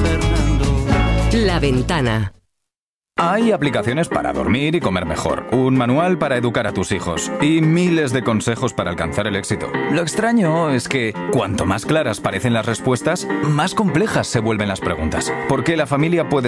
La Ventana. Hay aplicaciones para dormir y comer mejor, un manual para educar a tus hijos y miles de consejos para alcanzar el éxito. Lo extraño es que cuanto más claras parecen las respuestas, más complejas se vuelven las preguntas. ¿Por qué la familia puede